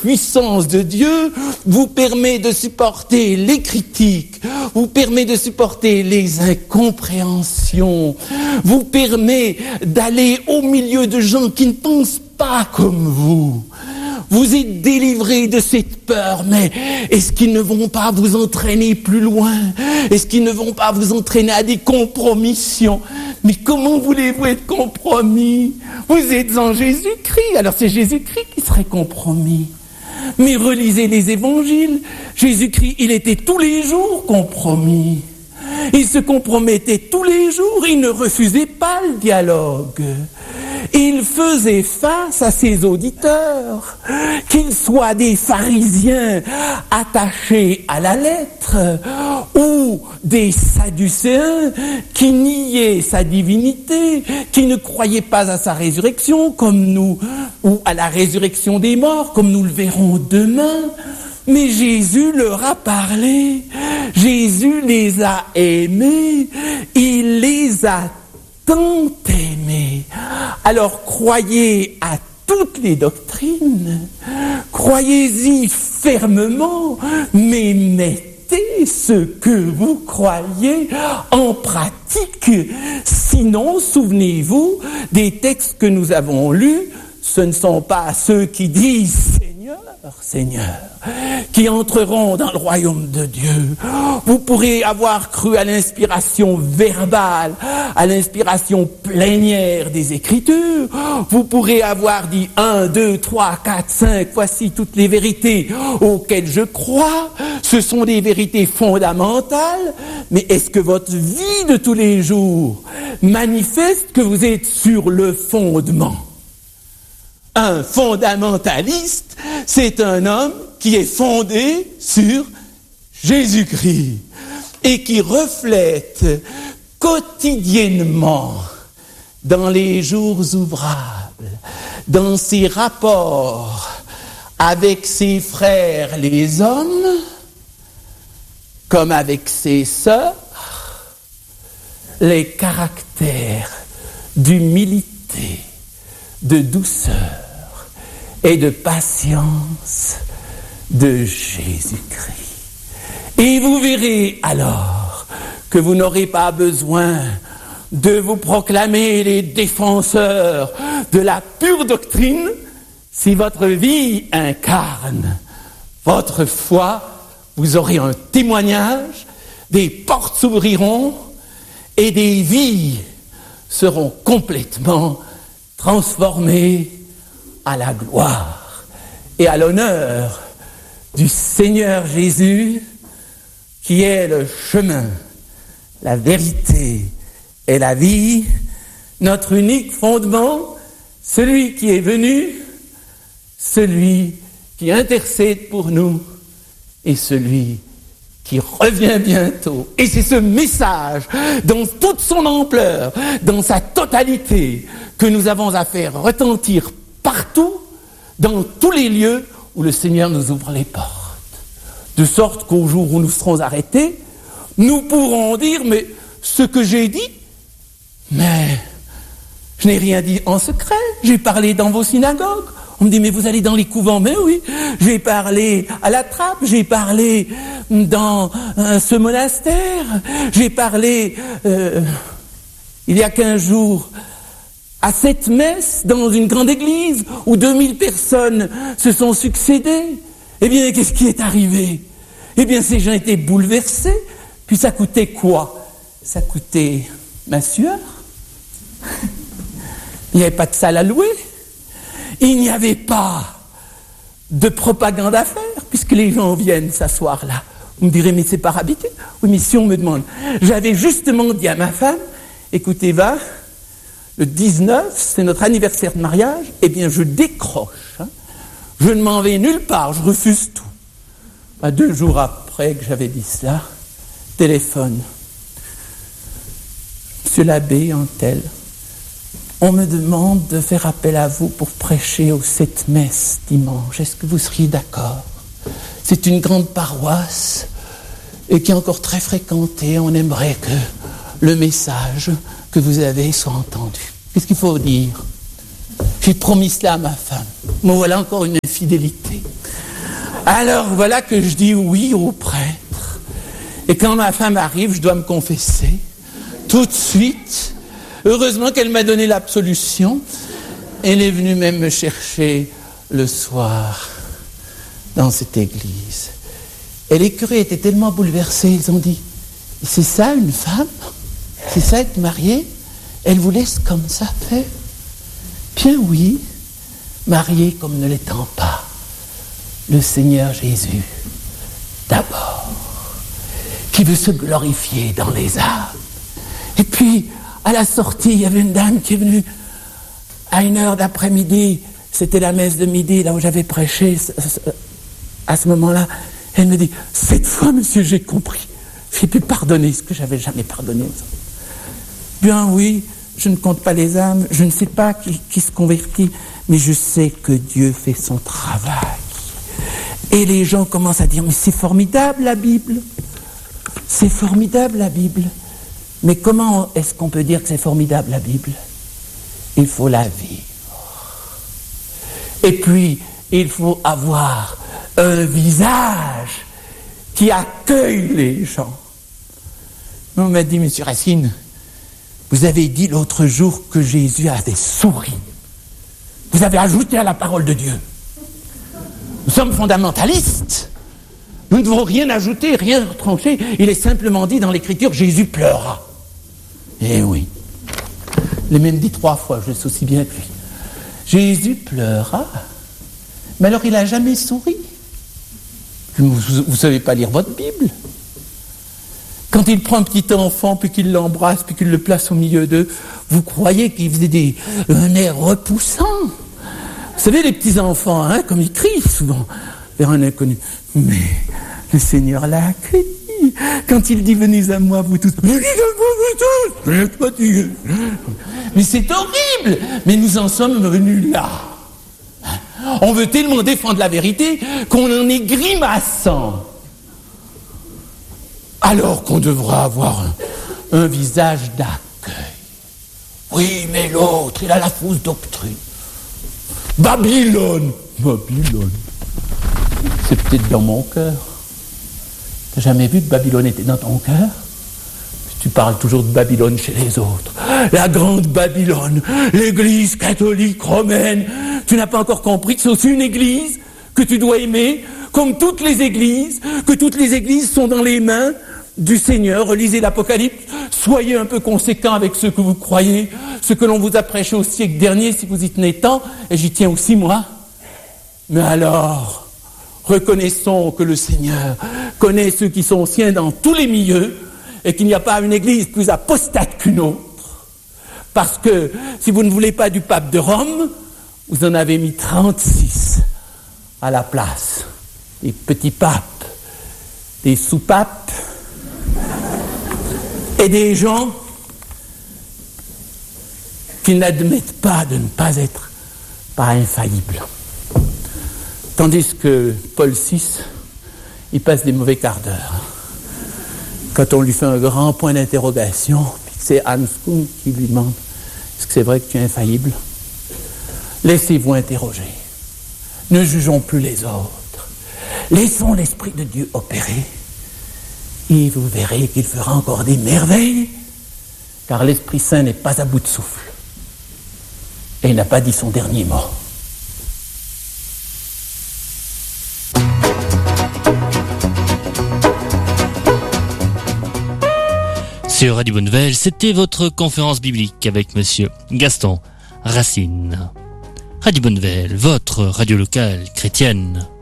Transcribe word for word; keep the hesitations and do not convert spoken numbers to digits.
puissance de Dieu vous permet de supporter les critiques, vous permet de supporter les incompréhensions, vous permet d'aller au milieu de gens qui ne pensent pas comme vous. Vous êtes délivrés de cette peur, mais est-ce qu'ils ne vont pas vous entraîner plus loin? Est-ce qu'ils ne vont pas vous entraîner à des compromissions? Mais comment voulez-vous être compromis? Vous êtes en Jésus-Christ, alors c'est Jésus-Christ qui serait compromis. Mais relisez les évangiles, Jésus-Christ, il était tous les jours compromis. Il se compromettait tous les jours, il ne refusait pas le dialogue. Il faisait face à ses auditeurs, qu'ils soient des pharisiens attachés à la lettre ou des sadducéens qui niaient sa divinité, qui ne croyaient pas à sa résurrection comme nous, ou à la résurrection des morts comme nous le verrons demain. Mais Jésus leur a parlé, Jésus les a aimés, il les a tant aimés. Alors croyez à toutes les doctrines, croyez-y fermement, mais mettez ce que vous croyez en pratique. Sinon, souvenez-vous des textes que nous avons lus, ce ne sont pas ceux qui disent Seigneur, Seigneur, qui entreront dans le royaume de Dieu. Vous pourrez avoir cru à l'inspiration verbale, à l'inspiration plénière des Écritures. Vous pourrez avoir dit un, deux, trois, quatre, cinq, voici toutes les vérités auxquelles je crois. Ce sont des vérités fondamentales. Mais est-ce que votre vie de tous les jours manifeste que vous êtes sur le fondement? Un fondamentaliste, c'est un homme qui est fondé sur Jésus-Christ et qui reflète quotidiennement dans les jours ouvrables, dans ses rapports avec ses frères les hommes, comme avec ses sœurs, les caractères d'humilité, de douceur et de patience de Jésus-Christ. Et vous verrez alors que vous n'aurez pas besoin de vous proclamer les défenseurs de la pure doctrine si votre vie incarne votre foi. Vous aurez un témoignage, des portes s'ouvriront et des vies seront complètement transformés à la gloire et à l'honneur du Seigneur Jésus, qui est le chemin, la vérité et la vie, notre unique fondement, celui qui est venu, celui qui intercède pour nous et celui qui revient bientôt. Et c'est ce message, dans toute son ampleur, dans sa totalité, que nous avons à faire retentir partout, dans tous les lieux où le Seigneur nous ouvre les portes. De sorte qu'au jour où nous serons arrêtés, nous pourrons dire, mais ce que j'ai dit, mais je n'ai rien dit en secret, j'ai parlé dans vos synagogues. On me dit, mais vous allez dans les couvents? Mais oui, j'ai parlé à la trappe, j'ai parlé dans euh, ce monastère, j'ai parlé euh, il y a quinze jours à cette messe dans une grande église où deux mille personnes se sont succédées. Eh bien, qu'est-ce qui est arrivé? Eh bien, ces gens étaient bouleversés. Puis ça coûtait quoi? Ça coûtait ma sueur. Il n'y avait pas de salle à louer. Il n'y avait pas de propagande à faire, puisque les gens viennent s'asseoir là. Vous me direz, mais c'est par habitude. Oui, mais si on me demande. J'avais justement dit à ma femme, écoutez, va, le dix-neuf, c'est notre anniversaire de mariage, eh bien, je décroche. Hein. Je ne m'en vais nulle part, je refuse tout. Bah, deux jours après que j'avais dit cela, téléphone. Monsieur l'abbé, en tel, on me demande de faire appel à vous pour prêcher aux sept messes dimanche. Est-ce que vous seriez d'accord? C'est une grande paroisse et qui est encore très fréquentée. On aimerait que le message que vous avez soit entendu. Qu'est-ce qu'il faut dire? J'ai promis cela à ma femme. Me voilà encore une infidélité. Alors voilà que je dis oui au prêtre. Et quand ma femme arrive, je dois me confesser. Tout de suite. Heureusement qu'elle m'a donné l'absolution. Elle est venue même me chercher le soir dans cette église. Et les curés étaient tellement bouleversés, ils ont dit, c'est ça une femme? C'est ça être mariée? Elle vous laisse comme ça faire? Bien oui, mariée comme ne l'étant pas. Le Seigneur Jésus, d'abord, qui veut se glorifier dans les âmes. Et puis, à la sortie, il y avait une dame qui est venue à une heure d'après-midi. C'était la messe de midi, là où j'avais prêché à ce moment-là. Elle me dit, cette fois, monsieur, j'ai compris. J'ai pu pardonner ce que j'avais jamais pardonné aux autres. Bien oui, je ne compte pas les âmes, je ne sais pas qui, qui se convertit, mais je sais que Dieu fait son travail. Et les gens commencent à dire, mais c'est formidable la Bible. C'est formidable la Bible. Mais comment est-ce qu'on peut dire que c'est formidable la Bible? Il faut la vivre. Et puis, il faut avoir un visage qui accueille les gens. On m'a dit, monsieur Racine, vous avez dit l'autre jour que Jésus avait souri. Vous avez ajouté à la parole de Dieu. Nous sommes fondamentalistes. Nous ne devons rien ajouter, rien retrancher. Il est simplement dit dans l'Écriture, Jésus pleura. Eh oui. Il est même dit trois fois, je sais aussi bien que lui. Jésus pleura. Mais alors il n'a jamais souri. Vous ne savez pas lire votre Bible. Quand il prend un petit enfant, puis qu'il l'embrasse, puis qu'il le place au milieu d'eux, vous croyez qu'il faisait des, un air repoussant. Vous savez, les petits enfants, hein, comme ils crient souvent vers un inconnu. Mais le Seigneur l'a accueilli. Quand il dit, venez à moi, vous tous. Venez à moi, vous tous. Mais c'est horrible. Mais nous en sommes venus là. On veut tellement défendre la vérité qu'on en est grimaçant. Alors qu'on devra avoir un, un visage d'accueil. Oui, mais l'autre, il a la fausse doctrine. Babylone. Babylone. C'est peut-être dans mon cœur. T'as jamais vu que Babylone était dans ton cœur? Tu parles toujours de Babylone chez les autres. La grande Babylone, l'église catholique romaine. Tu n'as pas encore compris que c'est aussi une église que tu dois aimer, comme toutes les églises, que toutes les églises sont dans les mains du Seigneur. Relisez l'Apocalypse, soyez un peu conséquents avec ce que vous croyez, ce que l'on vous a prêché au siècle dernier, si vous y tenez tant, et j'y tiens aussi moi. Mais alors, reconnaissons que le Seigneur connaît ceux qui sont siens dans tous les milieux, et qu'il n'y a pas une église plus apostate qu'une autre. Parce que, si vous ne voulez pas du pape de Rome, vous en avez mis trente-six à la place. Des petits papes, des sous-papes, et des gens qui n'admettent pas de ne pas être pas infaillibles. Tandis que Paul six, il passe des mauvais quarts d'heure. Quand on lui fait un grand point d'interrogation, puis que c'est Hans Kuhn qui lui demande, est-ce que c'est vrai que tu es infaillible? Laissez-vous interroger. Ne jugeons plus les autres. Laissons l'Esprit de Dieu opérer. Et vous verrez qu'il fera encore des merveilles, car l'Esprit Saint n'est pas à bout de souffle. Et il n'a pas dit son dernier mot. Sur Radio Bonne Nouvelle, c'était votre conférence biblique avec monsieur Gaston Racine. Radio Bonne Nouvelle, votre radio locale chrétienne.